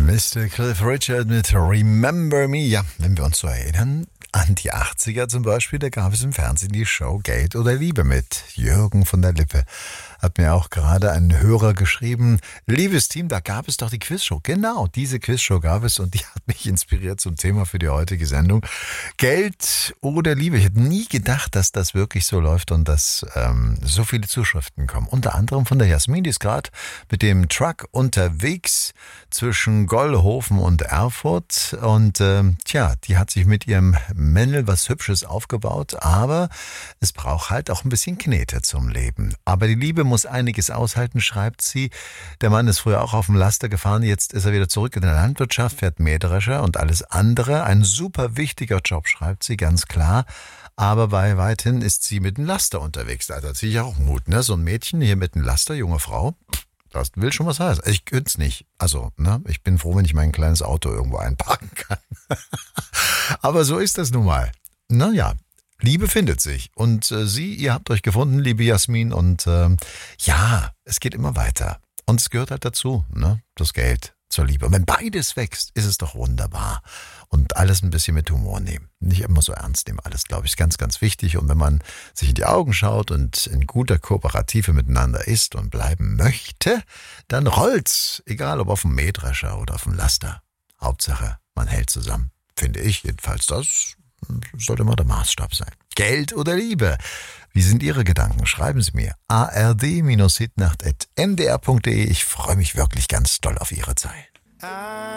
Mr. Cliff Richard mit Remember Me. Ja, wenn wir uns so erinnern, an die 80er zum Beispiel, da gab es im Fernsehen die Show Geld oder Liebe mit Jürgen von der Lippe. Hat mir auch gerade ein Hörer geschrieben, liebes Team, da gab es doch die Quizshow. Genau, diese Quizshow gab es und die hat mich inspiriert zum Thema für die heutige Sendung. Geld oder Liebe. Ich hätte nie gedacht, dass das wirklich so läuft und dass so viele Zuschriften kommen. Unter anderem von der Jasmin, die ist gerade mit dem Truck unterwegs zwischen Gollhofen und Erfurt und die hat sich mit ihrem Männl was Hübsches aufgebaut, aber es braucht halt auch ein bisschen Knete zum Leben. Aber die Liebe muss einiges aushalten, schreibt sie. Der Mann ist früher auch auf dem Laster gefahren, jetzt ist er wieder zurück in der Landwirtschaft, fährt Mähdrescher und alles andere. Ein super wichtiger Job, schreibt sie, ganz klar. Aber bei weithin ist sie mit dem Laster unterwegs. Da hat sie auch Mut, ne? So ein Mädchen hier mit dem Laster, junge Frau, das will schon was heißen. Ich könnte es nicht. Also, ne? Ich bin froh, wenn ich mein kleines Auto irgendwo einparken kann. Aber so ist das nun mal. Naja, Liebe findet sich. Und ihr habt euch gefunden, liebe Jasmin. Und es geht immer weiter. Und es gehört halt dazu, ne? Das Geld zur Liebe. Und wenn beides wächst, ist es doch wunderbar. Und alles ein bisschen mit Humor nehmen. Nicht immer so ernst nehmen. Alles, glaube ich, ist ganz, ganz wichtig. Und wenn man sich in die Augen schaut und in guter Kooperative miteinander ist und bleiben möchte, dann rollt's. Egal, ob auf dem Mähdrescher oder auf dem Laster. Hauptsache, man hält zusammen. Finde ich jedenfalls. Das sollte mal der Maßstab sein. Geld oder Liebe? Wie sind Ihre Gedanken? Schreiben Sie mir. ard-hitnacht@ndr.de. Ich freue mich wirklich ganz doll auf Ihre Zeit.